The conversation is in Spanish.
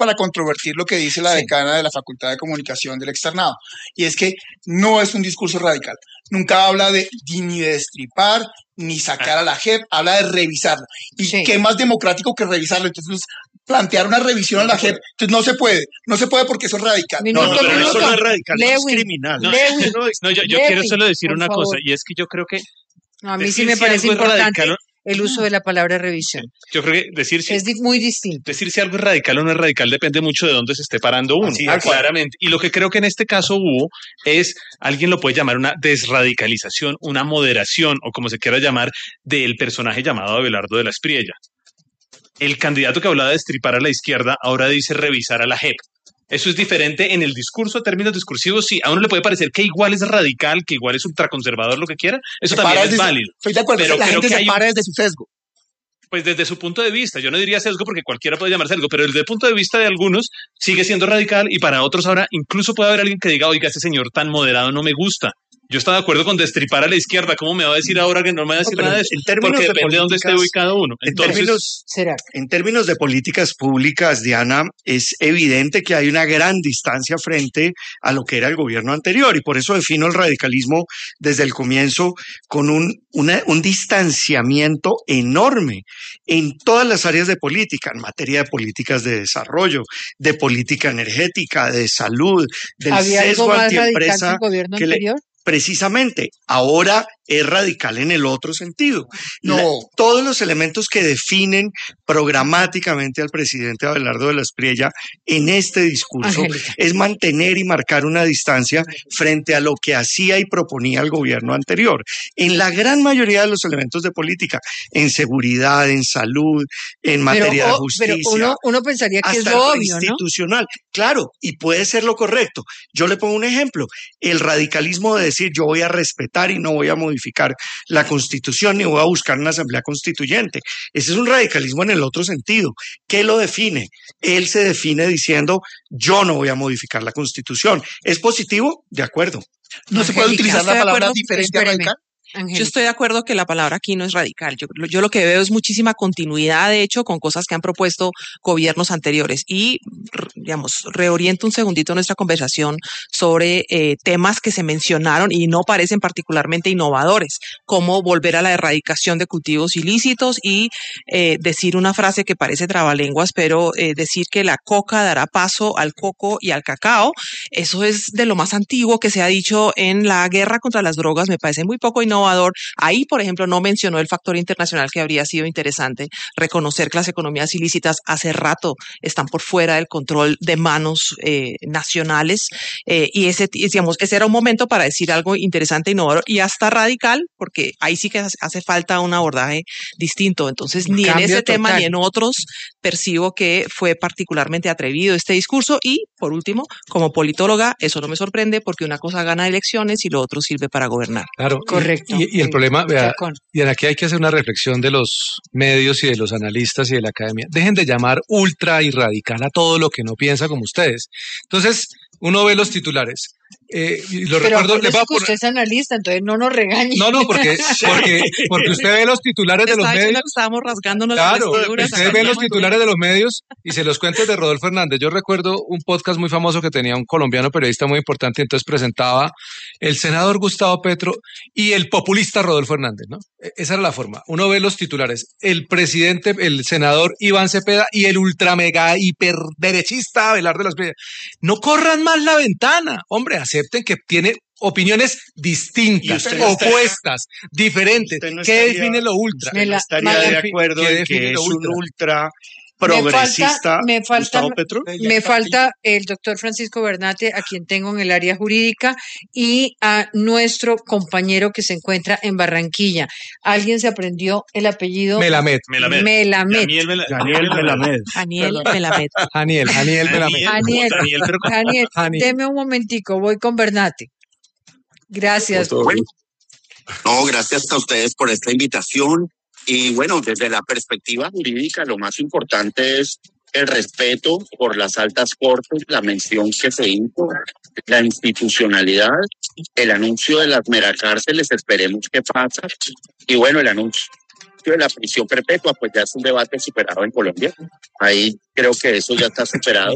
para controvertir lo que dice la decana de la Facultad de Comunicación del Externado, y es que no es un discurso radical. Nunca habla ni de destripar, ni sacar a la JEP, habla de revisarla. ¿Y qué más democrático que revisarla? Entonces, plantear una revisión a la JEP, entonces no se puede porque eso es radical. Pero eso no es radical, eso es criminal. Yo quiero solo decir una cosa, y es que yo creo que a mí sí me parece importante el uso de la palabra revisión. Yo creo que es muy distinto. Decir si algo es radical o no es radical depende mucho de dónde se esté parando uno, claramente. Y lo que creo que en este caso hubo es, alguien lo puede llamar una desradicalización, una moderación, o como se quiera llamar, del personaje llamado Abelardo de la Espriella. El candidato que hablaba de destripar a la izquierda ahora dice revisar a la JEP. Eso es diferente en el discurso, términos discursivos, sí. A uno le puede parecer que igual es radical, que igual es ultraconservador, lo que quiera. Eso también es válido. Estoy de acuerdo, pero la gente se para desde su sesgo. Pues desde su punto de vista, yo no diría sesgo porque cualquiera puede llamar sesgo, pero desde el punto de vista de algunos sigue siendo radical y para otros ahora incluso puede haber alguien que diga, oiga, este señor tan moderado no me gusta. Yo estaba de acuerdo con destripar a la izquierda. ¿Cómo me va a decir ahora que no me va a decir nada de eso? Porque depende de dónde esté ubicado uno. Entonces, en términos de políticas públicas, Diana, es evidente que hay una gran distancia frente a lo que era el gobierno anterior y por eso defino el radicalismo desde el comienzo con un distanciamiento enorme en todas las áreas de política, en materia de políticas de desarrollo, de política energética, de salud, del sesgo antiempresa. ¿El gobierno anterior? Precisamente, ahora es radical en el otro sentido. Todos los elementos que definen programáticamente al presidente Abelardo de la Espriella en este discurso es mantener y marcar una distancia frente a lo que hacía y proponía el gobierno anterior. En la gran mayoría de los elementos de política, en seguridad, en salud, en materia de justicia. Pero uno pensaría que es lo obvio, institucional. ¿No? Claro, y puede ser lo correcto. Yo le pongo un ejemplo. El radicalismo de decir yo voy a respetar y no voy a modificar la Constitución ni voy a buscar una asamblea constituyente. Ese es un radicalismo en el otro sentido. ¿Qué lo define? Él se define diciendo yo no voy a modificar la Constitución. ¿Es positivo? De acuerdo. ¿No se puede utilizar la palabra diferente a radical? Yo estoy de acuerdo que la palabra aquí no es radical. Yo lo que veo es muchísima continuidad, de hecho, con cosas que han propuesto gobiernos anteriores. Y, digamos, reoriento un segundito nuestra conversación sobre temas que se mencionaron y no parecen particularmente innovadores, como volver a la erradicación de cultivos ilícitos y decir una frase que parece trabalenguas, pero decir que la coca dará paso al coco y al cacao. Eso es de lo más antiguo que se ha dicho en la guerra contra las drogas. Me parece muy poco innovador. Ahí, por ejemplo, no mencionó el factor internacional que habría sido interesante, reconocer que las economías ilícitas hace rato están por fuera del control de manos nacionales y ese era un momento para decir algo interesante, innovador y hasta radical, porque ahí sí que hace falta un abordaje distinto. Entonces, ni en ese tema ni en otros percibo que fue particularmente atrevido este discurso y, por último, como politóloga, eso no me sorprende porque una cosa gana elecciones y lo otro sirve para gobernar. Claro. Correcto. Y el problema, vea, y aquí hay que hacer una reflexión de los medios y de los analistas y de la academia. Dejen de llamar ultra y radical a todo lo que no piensa como ustedes. Entonces, uno ve los titulares. Y lo pero recuerdo, usted es analista, entonces no nos regañe. No, porque usted ve los titulares de los medios. Estábamos rasgándonos claro, usted ve los titulares de los medios y se los cuento de Rodolfo Hernández. Yo recuerdo un podcast muy famoso que tenía un colombiano periodista muy importante, entonces presentaba el senador Gustavo Petro y el populista Rodolfo Hernández, ¿no? Esa era la forma. Uno ve los titulares, el presidente, el senador Iván Cepeda y el ultra mega hiperderechista Abelardo de la Espriella. No corran más la ventana, hombre, acepten que tiene opiniones distintas, opuestas, diferentes. ¿Qué define lo ultra? Estaría de acuerdo en que es un ultra progresista. Me falta el doctor Francisco Bernate, a quien tengo en el área jurídica, y a nuestro compañero que se encuentra en Barranquilla. ¿Alguien se aprendió el apellido? Melamed. Daniel Melamed. Daniel, deme un momentico, voy con Bernate. Gracias. Bueno, no, gracias a ustedes por esta invitación. Y bueno, desde la perspectiva jurídica, lo más importante es el respeto por las altas cortes, la mención que se hizo, la institucionalidad, el anuncio de las megacárceles, esperemos que pasa, y bueno, el anuncio de la prisión perpetua, pues ya es un debate superado en Colombia. Ahí creo que eso ya está superado.